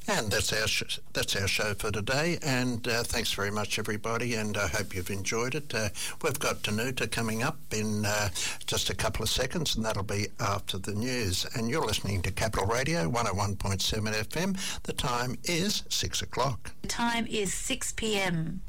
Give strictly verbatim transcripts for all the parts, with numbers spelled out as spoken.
And that's our sh- that's our show for today. And uh, thanks very much, everybody. And I hope you've enjoyed it. Uh, we've got Danuta coming up in uh, just a couple of seconds, and that'll be after the news. And you're listening to Capital Radio one oh one point seven F M. The time is six o'clock. The time is six p.m.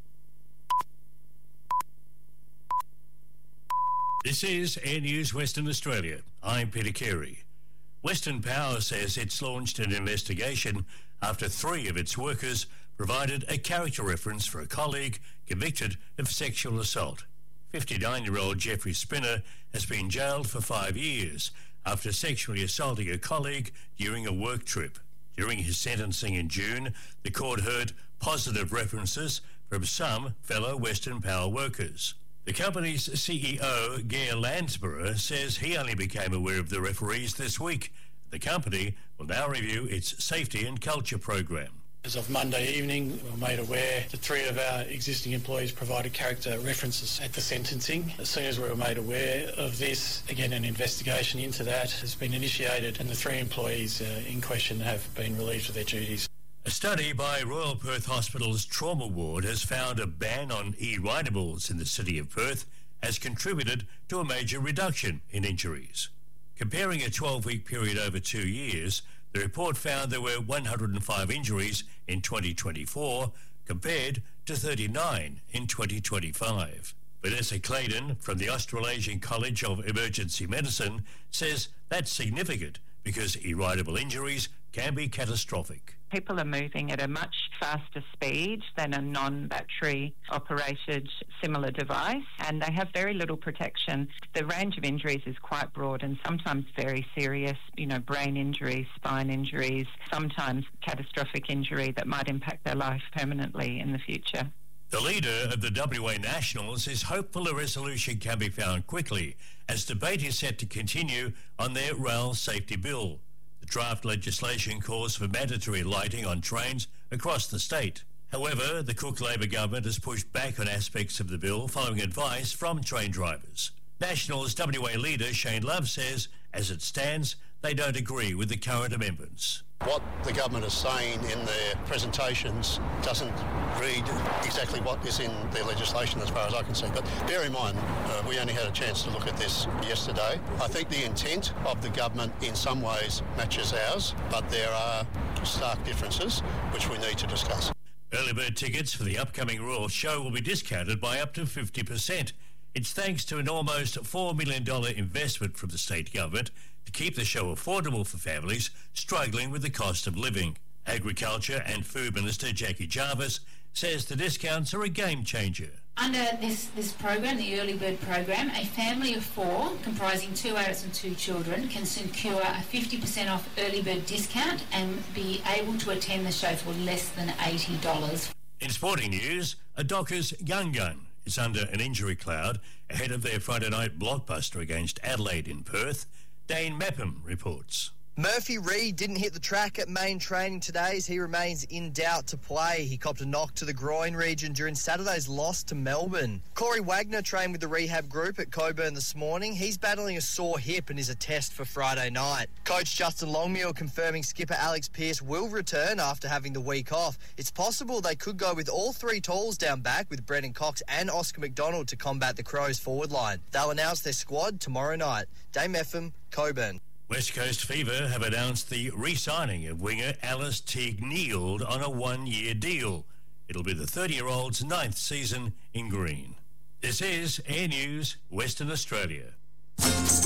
This is Air News Western Australia. I'm Peter Carey. Western Power says it's launched an investigation after three of its workers provided a character reference for a colleague convicted of sexual assault. fifty-nine-year-old Jeffrey Spinner has been jailed for five years after sexually assaulting a colleague during a work trip. During his sentencing in June, the court heard positive references from some fellow Western Power workers. The company's C E O, Gare Landsborough, says he only became aware of the referees this week. The company will now review its safety and culture program. As of Monday evening, we were made aware that three of our existing employees provided character references at the sentencing. As soon as we were made aware of this, again, an investigation into that has been initiated, and the three employees uh, in question have been relieved of their duties. A study by Royal Perth Hospital's trauma ward has found a ban on e-ridables in the city of Perth has contributed to a major reduction in injuries. Comparing a twelve-week period over two years, the report found there were one hundred five injuries in twenty twenty-four compared to thirty-nine in twenty twenty-five. Vanessa Claydon from the Australasian College of Emergency Medicine says that's significant because e-ridable injuries can be catastrophic. People are moving at a much faster speed than a non-battery operated similar device, and they have very little protection. The range of injuries is quite broad and sometimes very serious, you know, brain injuries, spine injuries, sometimes catastrophic injury that might impact their life permanently in the future. The leader of the W A Nationals is hopeful a resolution can be found quickly as debate is set to continue on their rail safety bill. The draft legislation calls for mandatory lighting on trains across the state. However, the Cook Labor government has pushed back on aspects of the bill following advice from train drivers. Nationals W A leader Shane Love says, as it stands, they don't agree with the current amendments. What the government is saying in their presentations doesn't read exactly what is in their legislation as far as I can see. But bear in mind, uh, we only had a chance to look at this yesterday. I think the intent of the government in some ways matches ours, but there are stark differences which we need to discuss. Early bird tickets for the upcoming Royal Show will be discounted by up to fifty percent. It's thanks to an almost four million dollars investment from the state government to keep the show affordable for families struggling with the cost of living. Agriculture and Food Minister Jackie Jarvis says the discounts are a game changer. Under this, this program, the Early Bird program, a family of four, comprising two adults and two children, can secure a fifty percent off Early Bird discount and be able to attend the show for less than eighty dollars. In sporting news, a Dockers young gun is under an injury cloud ahead of their Friday night blockbuster against Adelaide in Perth. Dane Mapham reports. Murphy Reid didn't hit the track at main training today as he remains in doubt to play. He copped a knock to the groin region during Saturday's loss to Melbourne. Corey Wagner trained with the rehab group at Coburn this morning. He's battling a sore hip and is a test for Friday night. Coach Justin Longmuir confirming skipper Alex Pearce will return after having the week off. It's possible they could go with all three talls down back with Brendan Cox and Oscar McDonald to combat the Crows forward line. They'll announce their squad tomorrow night. Dame Ephraim, Coburn. West Coast Fever have announced the re-signing of winger Alice Teague-Neeld on a one-year deal. It'll be the thirty-year-old's ninth season in green. This is Air News Western Australia.